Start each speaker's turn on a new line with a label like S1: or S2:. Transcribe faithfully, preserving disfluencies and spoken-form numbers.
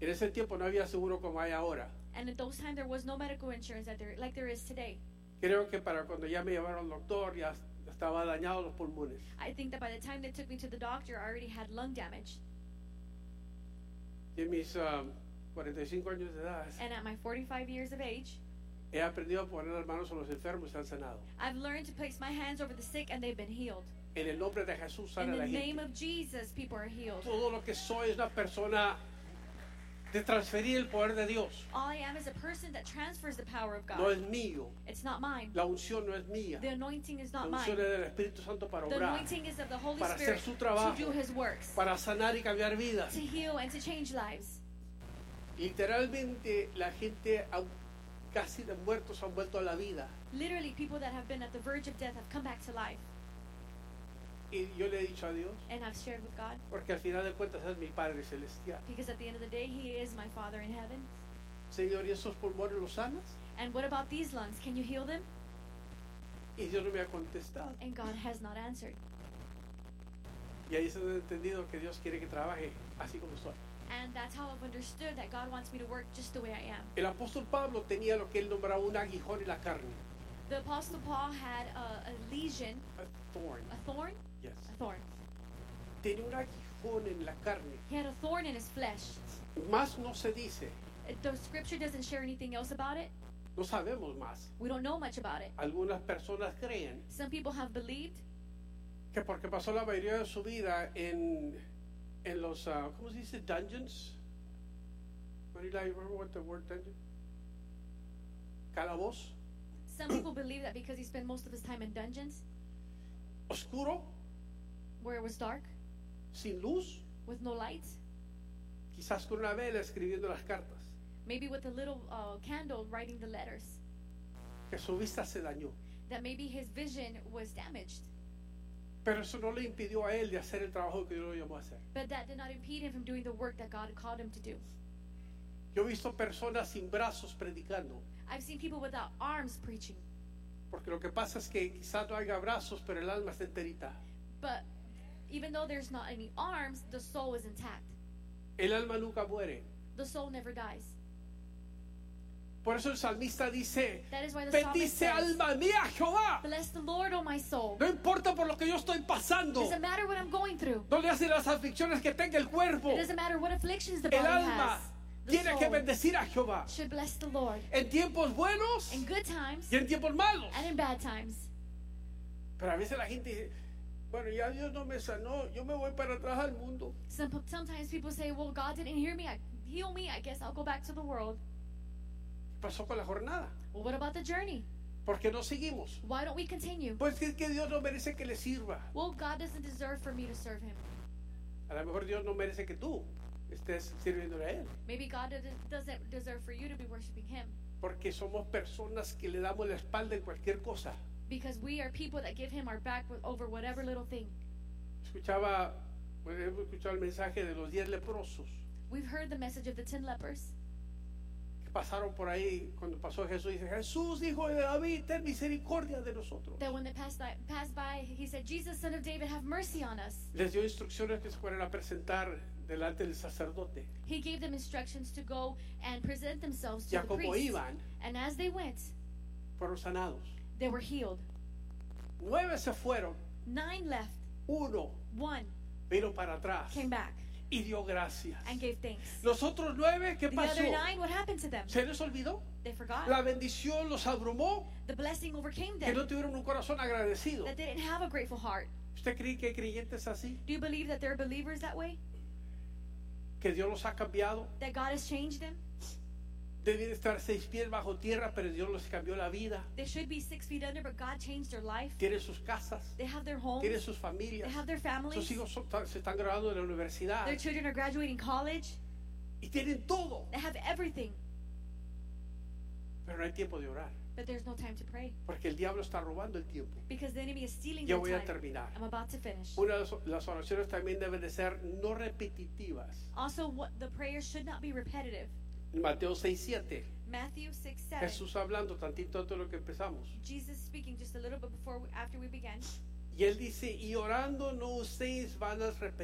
S1: En ese tiempo no había seguro como hay ahora.
S2: And at those times there was no medical insurance that there, like there is today.
S1: Creo que para cuando ya me llevaron al doctor ya estaba dañado los pulmones.
S2: I think that by the time they took me to the doctor, I already had lung damage.
S1: Y en mis um, cuarenta y cinco años de edad
S2: And at my forty-five years of age,
S1: he aprendido a poner las manos a los enfermos y se han sanado.
S2: I've learned to place my hands over the sick and they've been healed.
S1: En el nombre de Jesús
S2: In
S1: sana
S2: the
S1: la
S2: name
S1: gente.
S2: of Jesus, people are healed.
S1: Todo lo que soy es una persona de transferir el poder de Dios.
S2: All I am is a person that transfers the power of
S1: No es
S2: God.
S1: mío.
S2: It's not mine.
S1: La unción no es mía.
S2: The anointing is
S1: La
S2: not
S1: unción
S2: mine.
S1: es del Espíritu Santo para
S2: The
S1: obrar,
S2: anointing is of the Holy
S1: para hacer
S2: Spirit
S1: su trabajo,
S2: to do His works,
S1: para sanar y cambiar vidas.
S2: to heal and to change lives.
S1: Literalmente la gente au- casi de muertos han vuelto a la vida.
S2: Literally, people that have been at the verge of death have come back to life.
S1: Y yo le he dicho a Dios,
S2: And I've shared with God,
S1: porque al final de cuentas es mi Padre Celestial.
S2: because at the end of the day, He is my Father in heaven.
S1: Señor, ¿y esos pulmones los sanas?
S2: And what about these lungs? Can you heal them?
S1: Y Dios no me ha contestado.
S2: And God has not answered.
S1: Y ahí se ha entendido que Dios quiere que trabaje así como soy.
S2: And that's how I've understood that God wants me to work just the way I am.
S1: El apóstol Pablo tenía lo que él nombraba un aguijón en la carne.
S2: The Apostle Paul had a, a lesion,
S1: A thorn.
S2: a thorn,
S1: Yes.
S2: a thorn.
S1: Tenía un aguijón en la carne.
S2: He had a thorn in his flesh.
S1: Más no se dice.
S2: The scripture doesn't share anything else about it.
S1: No sabemos más.
S2: We don't know much about it.
S1: Algunas personas creen
S2: Some people have believed
S1: que porque pasó la mayoría de su vida en, en los, uh, ¿cómo se dice? Dungeons. Marila, you remember what the word dungeon? Calaboz.
S2: Some people believe that because he spent most of his time in dungeons,
S1: Oscuro,
S2: where it was dark,
S1: sin luz,
S2: with no lights,
S1: quizás con una vela escribiendo las cartas,
S2: maybe with a little uh, candle writing the letters,
S1: que su vista se dañó.
S2: that maybe his vision was damaged.
S1: Pero eso no le impidió a él de hacer el trabajo que Dios lo llamó a hacer.
S2: But that did not impede him from doing the work that God called him to do.
S1: Yo he visto personas sin brazos predicando,
S2: I've seen people without arms preaching,
S1: porque lo que pasa es que quizás no haya brazos, pero el alma está enterita.
S2: but even though there's not any arms, the soul is intact.
S1: El alma nunca muere.
S2: The soul never dies.
S1: Por eso el salmista dice,
S2: That is why the psalmist
S1: bendice
S2: says,
S1: alma mía Jehová.
S2: bless the Lord, O my soul.
S1: No importa por lo que yo estoy pasando.
S2: It doesn't matter what I'm going through.
S1: No le hacen las aflicciones que tenga el cuerpo.
S2: It doesn't matter what afflictions the
S1: El
S2: body
S1: alma
S2: has. The
S1: tiene que
S2: soul
S1: bendecir a Jehová.
S2: should bless the Lord
S1: En tiempos buenos
S2: in good times
S1: y en tiempos malos.
S2: and in bad times.
S1: Pero a veces la gente dice, bueno, ya Dios no me sanó, yo me voy para atrás al mundo.
S2: Some, sometimes people say, well, God didn't hear me, I, heal me, I guess I'll go back to the world.
S1: ¿Qué pasó con la jornada?
S2: Well, what about the journey?
S1: ¿Por qué no seguimos?
S2: Why don't we continue?
S1: Pues que, que Dios no merece que le sirva.
S2: Well, God doesn't deserve for me to serve him.
S1: A lo mejor Dios no merece que tú estés sirviéndole a Él.
S2: Maybe God doesn't doesn't deserve for you to be worshiping him.
S1: Porque somos personas que le damos la espalda en cualquier cosa.
S2: Because we are people that give him our back with, over whatever little thing.
S1: Escuchaba, bueno, hemos escuchado el mensaje de los diez leprosos
S2: We've heard the message of the ten lepers
S1: que pasaron por ahí cuando pasó Jesús. Dice, Jesús, hijo de David, ten misericordia de nosotros.
S2: that when they passed by, passed by, he said, Jesus, son of David, have mercy on us.
S1: Les dio instrucciones que se fueran a presentar delante del sacerdote.
S2: He gave them instructions to go and present themselves to
S1: Ya
S2: the
S1: como
S2: priest.
S1: iban,
S2: And as they went,
S1: fueron sanados.
S2: they were healed.
S1: Nueve se fueron,
S2: Nine left.
S1: uno
S2: One
S1: vino para atrás
S2: came back
S1: y dio gracias.
S2: and gave thanks.
S1: Los otros nueve, ¿qué
S2: The
S1: pasó?
S2: other nine, what happened to them?
S1: ¿Se les olvidó?
S2: They forgot.
S1: La bendición los abrumó,
S2: The blessing overcame
S1: que no
S2: them.
S1: tuvieron un corazón agradecido.
S2: That they didn't have a grateful heart.
S1: ¿Usted cree que hay creyentes así?
S2: Do you believe that they're believers that way?
S1: ¿Que Dios los ha cambiado?
S2: That God has changed them?
S1: Deben estar seis pies bajo tierra, pero Dios les cambió la vida.
S2: They should be six feet under, but God changed their life.
S1: Tienen sus casas,
S2: They have their homes.
S1: tienen sus
S2: They
S1: familias.
S2: have their
S1: Sus
S2: families.
S1: hijos son- se están graduando de la universidad
S2: Their children are graduating college.
S1: y tienen todo,
S2: They have everything.
S1: pero no hay tiempo de orar,
S2: But there's no time to pray.
S1: porque el diablo está robando el tiempo.
S2: Because the enemy is stealing
S1: Ya
S2: their
S1: voy a
S2: time.
S1: terminar.
S2: I'm about to finish.
S1: Una de las- las oraciones también deben de ser no repetitivas.
S2: Also, what the prayers should not be repetitive.
S1: Mateo seis siete,
S2: Matthew six seven.
S1: Jesús hablando tantito antes de lo que empezamos.
S2: Jesus speaking just a little bit before, after we began.
S1: Y él dice, y orando no ustedes van a repetir